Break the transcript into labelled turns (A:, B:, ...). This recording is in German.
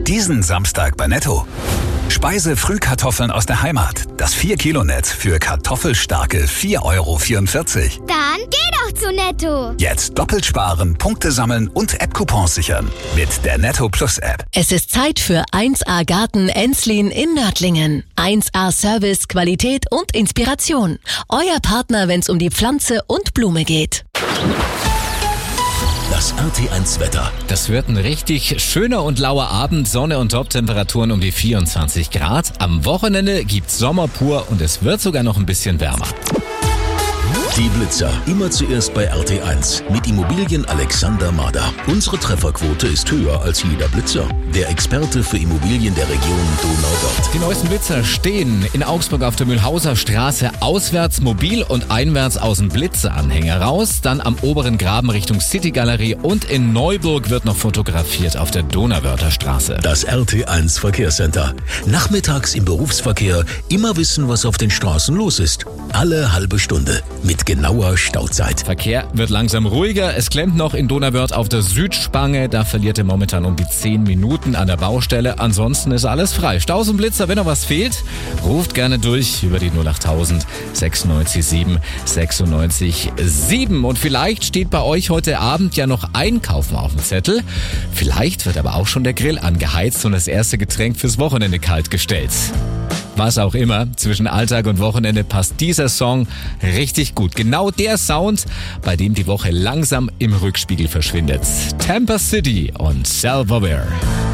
A: Diesen Samstag bei Netto. Speise-Frühkartoffeln aus der Heimat. Das 4-Kilo-Net für kartoffelstarke 4,44 €.
B: Dann geh doch zu Netto.
A: Jetzt doppelt sparen, Punkte sammeln und App-Coupons sichern. Mit der Netto Plus App.
C: Es ist Zeit für 1A Garten Enslin in Nördlingen. 1A Service, Qualität und Inspiration. Euer Partner, wenn es um die Pflanze und Blume geht.
D: Das RT1 Wetter.
E: Das wird ein richtig schöner und lauer Abend. Sonne und Top-Temperaturen um die 24 Grad. Am Wochenende gibt's Sommer pur und es wird sogar noch ein bisschen wärmer.
D: Die Blitzer. Immer zuerst bei RT1 mit Immobilien Alexander Mader. Unsere Trefferquote ist höher als jeder Blitzer. Der Experte für Immobilien der Region Donau-Wörth.
E: Die neuesten Blitzer stehen in Augsburg auf der Mühlhauser Straße auswärts mobil und einwärts aus dem Blitzeranhänger raus. Dann am oberen Graben Richtung City-Galerie und in Neuburg wird noch fotografiert auf der Donauwörther Straße.
D: Das RT1 Verkehrscenter. Nachmittags im Berufsverkehr immer wissen, was auf den Straßen los ist. Alle halbe Stunde mit genauer Stauzeit.
E: Verkehr wird langsam ruhiger. Es klemmt noch in Donauwörth auf der Südspange. Da verliert er momentan um die 10 Minuten an der Baustelle. Ansonsten ist alles frei. Staus und Blitzer, wenn noch was fehlt, ruft gerne durch über die 08000 96 7 96 7. Und vielleicht steht bei euch heute Abend ja noch Einkaufen auf dem Zettel. Vielleicht wird aber auch schon der Grill angeheizt und das erste Getränk fürs Wochenende kalt gestellt. Was auch immer, zwischen Alltag und Wochenende passt dieser Song richtig gut. Genau der Sound, bei dem die Woche langsam im Rückspiegel verschwindet. Tampa City und Self-Aware.